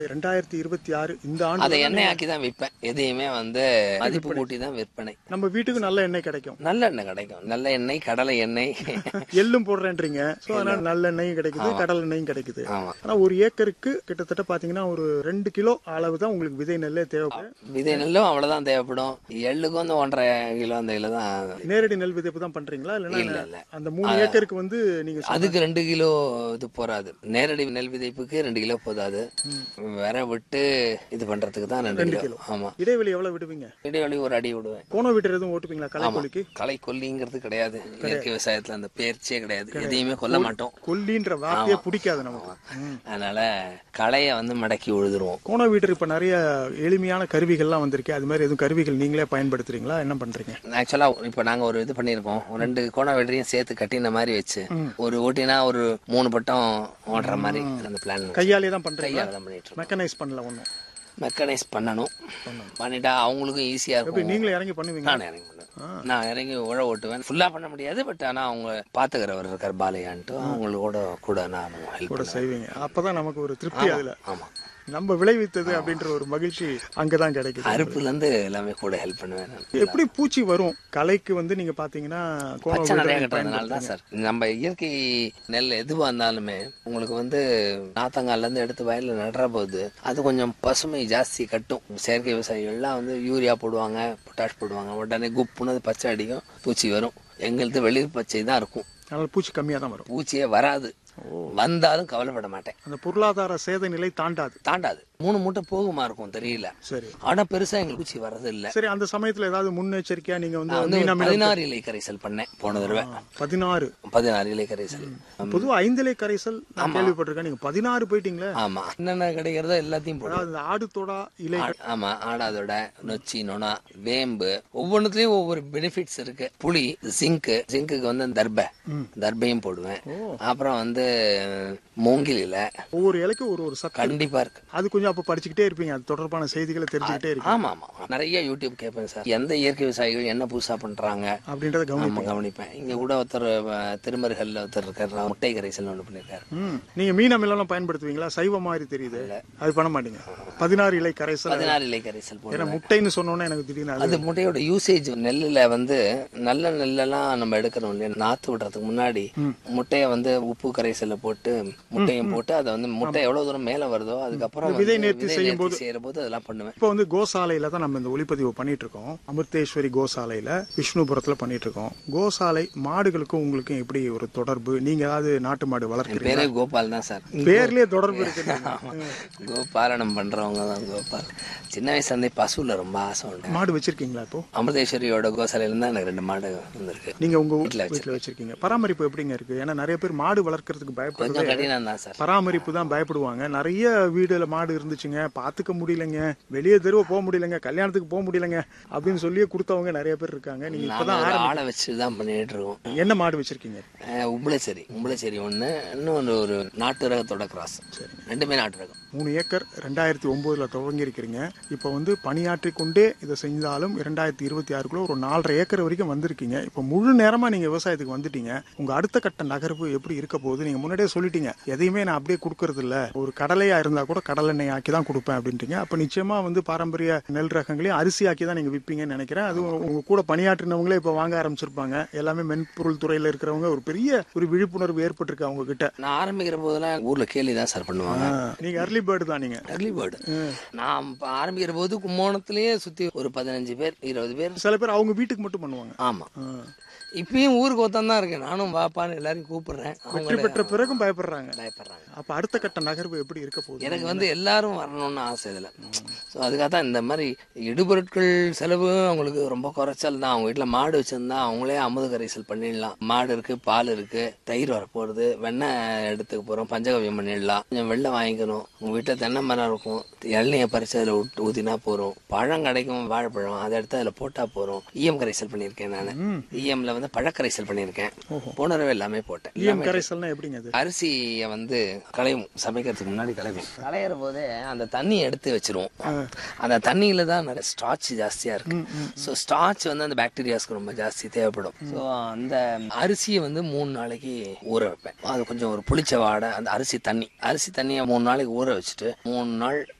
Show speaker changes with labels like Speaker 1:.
Speaker 1: 2026 இந்த ஆண்டு
Speaker 2: அதை எண்ணெய் ஆக்கி தான் விற்பேன். எதையுமே மதிப்பு கூட்டி தான் விற்பனை.
Speaker 1: நம்ம வீட்டுக்கு நல்ல எண்ணெய் கிடைக்கும்.
Speaker 2: நல்ல எண்ணெய் கிடைக்கும். நல்ல எண்ணெய், கடலை எண்ணெய்,
Speaker 1: எள்ளும் போடுறேன்றீங்க. சோ அதனால நல்ல எண்ணெயும் கிடைக்குது, கடல் எண்ணெயும் கிடைக்குது.
Speaker 2: ஆமா.
Speaker 1: ஆனா ஒரு ஏக்கருக்கு கிட்டத்தட்ட பாத்தீங்கன்னா ஒரு 2 கிலோ அளவு தான் உங்களுக்கு விதை நெல்லே தேவைப்படும்.
Speaker 2: விதை நெல்லும் அவ்வளவுதான் தேவைப்படும். எள்ளுக்கு 1.5 கிலோ அந்த கிலோ தான்.
Speaker 1: நேரடி நெல் விதைப்பு தான் பண்றீங்களா?
Speaker 2: இல்ல
Speaker 1: இல்ல
Speaker 2: இல்ல,
Speaker 1: அந்த 3 ஏக்கருக்கு நீங்க
Speaker 2: அதுக்கு 2 கிலோ இது போறாது. நேரடி நெல் விதைப்புக்கு 2 கிலோ போதாது. வேற விட்டு இது பண்றதுக்கு தான் 2 கிலோ. ஆமா.
Speaker 1: இடைவெளி எவ்வளவு விடுவீங்க?
Speaker 2: இடைவெளி 1 அடி விடுவேன்.
Speaker 1: கோண வீட்டர் எதுவும் ஓட்டுவீங்களா? களைக்கொல்லிக்கு
Speaker 2: களை கொல்லிங்கிறது கிடையாது. இயற்கை விவசாயத்துல அந்த பேர்ச்சியே கிடையாது. எதையுமே கொல்ல மாட்டோம்.
Speaker 1: கொல்லின்ற வார்த்தையே பிடிக்காது நமக்கு.
Speaker 2: அதனால களைய மடக்கி உழுதுருவோம்.
Speaker 1: கோண வீட்டர் இப்ப நிறைய எளிமையான கருவிகள்லாம் வந்திருக்கு. அது மாதிரி எதுவும் கருவிகள் நீங்களே பயன்படுத்துறீங்களா? என்ன பண்றீங்க?
Speaker 2: ஆக்சுவலா இப்ப நாங்க ஒரு இது பண்ணிருக்கோம். 2 கோண வீட்டரையும் சேர்த்து கட்டின மாதிரி வச்சு ஒரு ஓட்டினா ஒரு 3 பட்டம் ஓடுற மாதிரி அந்த பிளான்
Speaker 1: கையாலே தான் பண்றீங்க?
Speaker 2: கையால தான் பண்ணிட்டு இருக்கோம்.
Speaker 1: மெக்கனைஸ் பண்ணல ஒண்ணும்.
Speaker 2: மெக்கனைஸ் பண்ணணும். பண்ணிட்டா அவங்களுக்கும் ஈஸியா இருக்கும்.
Speaker 1: நீங்களே இறங்கி பண்ணுவீங்க?
Speaker 2: நான் இறங்கி பண்ணுவேன். நான் இறங்கி உழ ஓட்டுவேன். ஃபுல்லா பண்ண முடியாது. பட் ஆனா அவங்க பாத்துக்கிறவர் இருக்கார் பாலையான்ட்டு, அவங்களோட கூட நான் ஹெல்ப்
Speaker 1: கூட செய்வீங்க. அப்பதான் நமக்கு ஒரு திருப்தி. அதுல
Speaker 2: ஆமா,
Speaker 1: நம்ம விளைவித்தது அப்படின்ற ஒரு மகிழ்ச்சி அங்கதான் கிடைக்குது.
Speaker 2: அறுப்புல இருந்து எல்லாமே கூட ஹெல்ப் பண்ணுவேன்.
Speaker 1: எப்படி பூச்சி வரும் கலைக்கு நீங்க பாத்தீங்கன்னா
Speaker 2: பச்சை நிறைய கட்டுறதுனால தான் சார். நம்ம இயற்கை நெல் எதுவா இருந்தாலுமே உங்களுக்கு நாத்தங்கால்ல இருந்து எடுத்து வயல்ல நடுற போது அது கொஞ்சம் பசுமை ஜாஸ்தி கட்டும். செயற்கை விவசாயிகள்லாம் யூரியா போடுவாங்க, பொட்டாஷ் போடுவாங்க. உடனே குப்புனது பச்சை அடிக்கும், பூச்சி வரும். எங்களுக்கு வெளிர் பச்சை தான் இருக்கும்.
Speaker 1: அதனால பூச்சி கம்மியா தான் வரும்.
Speaker 2: பூச்சியே வராது. வந்தாலும் கவலைப்பட மாட்டேன்.
Speaker 1: அந்த பொருளாதார சேத நிலை தாண்டாது.
Speaker 2: 3 மூட்டை போகுமா இருக்கும் தெரியல.
Speaker 1: சரி.
Speaker 2: ஆனா பெருசா எங்களுக்கு பூச்சி வர்றது இல்ல.
Speaker 1: சரி, அந்த சமயத்துல ஏதாவது முன்னெச்சரிக்கையா நீங்க
Speaker 2: 16 இலை கரைசல் பண்ணேன் போன தடவை. 16 இலை கரைசல்.
Speaker 1: பொதுவா 5 இலை கரைசல் நான் கேள்விப்பட்டிருக்கேன். நீங்க 16 போயிட்டீங்களே.
Speaker 2: ஆமா, என்னென்ன கிடைக்கிறதோ எல்லாத்தையும் போடுவோம்.
Speaker 1: அதாவது ஆடுதோடா இலை.
Speaker 2: ஆமா, ஆடாதோட, நொச்சி, நொனா, வேம்பு, ஒவ்வொன்றுலயும் ஒவ்வொரு பெனிஃபிட்ஸ் இருக்கு. புளி, ஜிங்க்குக்கு தர்பையும் போடுவேன். அப்புறம் மூங்கில
Speaker 1: ஒவ்வொரு இலைக்கு ஒரு சத்து
Speaker 2: கண்டிப்பா இருக்கு.
Speaker 1: அது கொஞ்சம் அப்ப படிச்சுக்கிட்டே இருப்பீங்க. அது தொடர்பான செய்திகளை தெரிஞ்சுக்கிட்டே இருக்கு.
Speaker 2: ஆமா ஆமா, நிறைய யூடியூப் கேட்பேன் சார். எந்த இயற்கை விவசாயிகள் என்ன புதுசா பண்றாங்க அப்படின்றத கவனிப்பேன். இங்க கூட ஒருத்தர் திருமருகல்ல இருக்காரு, முட்டை கரைசல் ஒண்ணு பண்ணிருக்காரு.
Speaker 1: நீங்க மீன் அமிலம் பயன்படுத்துவீங்களா? சைவ மாதிரி தெரியுது. அது பண்ண மாட்டீங்க. 16 இலை கரைசல் ஏன்னா முட்டைன்னு சொன்னோன்னே எனக்கு திடீர்னு
Speaker 2: அது முட்டையோட யூசேஜ். நெல்லுல நல்ல நெல்லெல்லாம் நம்ம எடுக்கிறோம் இல்லையா, நாத்து விடுறதுக்கு முன்னாடி முட்டைய உப்பு கரைசல்ல போட்டு முட்டையும் போட்டு அதை முட்டை எவ்வளவு தூரம் மேல வருதோ அதுக்கப்புறம்
Speaker 1: விதை நேர்த்தி
Speaker 2: செய்யும் போது அதெல்லாம் பண்ணுவேன்.
Speaker 1: இப்போ கோசாலையில தான் நம்ம இந்த ஒளிப்பதிவு பண்ணிட்டு இருக்கோம். அமிர்தேஸ்வரி கோசாலையில விஷ்ணுபுரத்துல பண்ணிட்டு இருக்கோம். கோசாலை மாடுகளுக்கும் உங்களுக்கும் எப்படி ஒரு தொடர்பு? நீங்க ஏதாவது நாட்டு மாடு வளர்க்கிறீங்க?
Speaker 2: பேரே கோபால் தான் சார்.
Speaker 1: பேர்லயே தொடர்பு இருக்கு.
Speaker 2: கோபாலனம் பண்றவங்க தான் கோபால். சின்ன வயசுல இருந்தே பசுல ரொம்ப ஆசை உண்டு.
Speaker 1: மாடு வச்சிருக்கீங்களா? இப்போ
Speaker 2: அமிர்தேஸ்வரியோட கோசாலையில தான் எனக்கு 2 மாடு வந்திருக்கு.
Speaker 1: நீங்க உங்க வீட்டுல வச்சிருக்கீங்க. பராமரிப்பு எப்படிங்க இருக்கு? ஏன்னா நிறைய பேர் மாடு வளர்க்கறதுக்கு பயப்படுறாங்க. பராமரிப்பு தான் பயப்படுவாங்க. நிறைய வீடுல மாடு இருந்துச்சுங்க, பாத்துக்க முடியலங்க, வெளியே தெருவ போக முடியலங்க, கல்யாணத்துக்கு போக முடியலங்க அப்படின்னு சொல்லியே கொடுத்தவங்க நிறைய பேர் இருக்காங்க. நீங்க இப்பதான் ஆளை வச்சுதான் பண்ணிட்டு இருக்கோம். என்ன மாடு வச்சிருக்கீங்க?
Speaker 2: உம்பளச்சேரி ஒண்ணு, இன்னொன்று ஒரு நாட்டு ரகத்தோட கிராஸ். 2மே நாட்டு ரகம்.
Speaker 1: 3 ஏக்கர் 2009ல துவங்கி இருக்கிறீங்க. இப்ப பணியாற்றி கொண்டே இதை செஞ்சாலும் 2026க்குள்ள ஒரு 4.5 ஏக்கர் வரைக்கும் வந்திருக்கீங்க. இப்ப முழு நேரமா நீங்க விவசாயத்துக்கு வந்துட்டீங்க. உங்க அடுத்த கட்ட நகர்வு எப்படி இருக்க போகுது? நீங்க முன்னாடியே சொல்லிட்டீங்க, எதையுமே நான் அப்படியே கொடுக்கறது இல்ல, ஒரு கடலையா இருந்தா கூட கடல் எண்ணெய் ஆக்கி தான் கொடுப்பேன் அப்படின்ட்டீங்க. அப்ப நிச்சயமா பாரம்பரிய நெல் ரகங்களையும் அரிசி ஆக்கி தான் நீங்க விற்பீங்கன்னு நினைக்கிறேன். அது உங்க கூட பணியாற்றினவங்களே இப்ப வாங்க ஆரம்பிச்சிருப்பாங்க. எல்லாமே மென்பொருள் துறையில இருக்கிறவங்க ஒரு பெரிய விழிப்புணர்வு ஏற்பட்டிருக்கு அவங்க கிட்ட.
Speaker 2: நான் ஆரம்பிக்கிற போதெல்லாம் ஊர்ல கேலி தான் சார் பண்ணுவாங்க.
Speaker 1: நீங்க அர்லி பேர்டு தான். நீங்க
Speaker 2: அர்லி பேர்டு. நான் ஆரம்பிக்கிற போது கும்போணத்திலேயே சுத்தி ஒரு 15 பேர் 20 பேர்.
Speaker 1: சில பேர் அவங்க வீட்டுக்கு மட்டும் பண்ணுவாங்க.
Speaker 2: ஆமா, இப்பயும் ஊருக்கு ஒருத்தான் தான் இருக்கேன். நானும் பாப்பான்னு எல்லாரையும் கூப்பிடுறேன்.
Speaker 1: வெற்றி பெற்ற பிறகும் பயப்படுறாங்க. அப்ப அடுத்த கட்ட நகர்வு எப்படி இருக்க போகுது?
Speaker 2: எனக்கு எல்லாரும் வரணும்னு ஆசை இதுல. ஸோ அதுக்காக தான் இந்த மாதிரி இடுபொருட்கள் செலவு அவங்களுக்கு ரொம்ப குறைச்சல் தான். அவங்க வீட்டுல மாடு வச்சிருந்தா அவங்களே அமுத கரைசல் பண்ணிடலாம். மாடு இருக்கு, பால் இருக்கு, தயிர் வர போறது, வெண்ணெய் எடுத்துக்க போறோம், பஞ்சகவியம் பண்ணிடலாம். கொஞ்சம் வெள்ளம் வாங்கிக்கணும். உங்க வீட்டுல தென்னை மரம் இருக்கும், இளநியை பறிச்சு அதில் ஊதினா போறோம். பழம் கிடைக்கும், வாழைப்பழம், அதை எடுத்து அதுல போட்டா போறோம். ஈயம் கரைசல் பண்ணிருக்கேன் நானு. ஈயம்ல வந்து பழக்கரைசல் பண்ணிருக்கேன். போன தடவை எல்லாமே போட்டேன்.
Speaker 1: ஈயம் கரைசல்னா எப்படிங்க அது?
Speaker 2: அரிசியை வந்து களையும், சமைக்கிறதுக்கு முன்னாடி களையும். களையிற போதே அந்த தண்ணியை எடுத்து வச்சிருவோம். அந்த தண்ணியில தான் நிறைய ஸ்டார்ச் ஜாஸ்தியா இருக்கு. ஸோ ஸ்டார்ச் வந்து அந்த பாக்டீரியாஸ்க்கு ரொம்ப ஜாஸ்தி தேவைப்படும். ஸோ அந்த அரிசியை வந்து 3 நாளைக்கு ஊற வைப்பேன். அது கொஞ்சம் ஒரு புளிச்ச வாடை. அந்த அரிசி தண்ணியை 3 நாளைக்கு ஊற வச்சுட்டு 3 நாள்